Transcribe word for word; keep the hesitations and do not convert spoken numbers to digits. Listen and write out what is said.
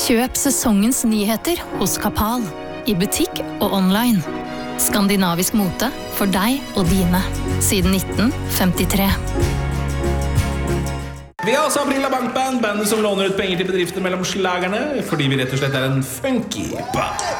Kjøp sesongens nyheter hos Kapal, i butikk og online. Skandinavisk mote for deg og dine, siden nitten femtitre. Vi har også Aprila Bankband, bandet som låner ut penger til bedrifter mellom slagerne, fordi vi rett og slett er en funky band.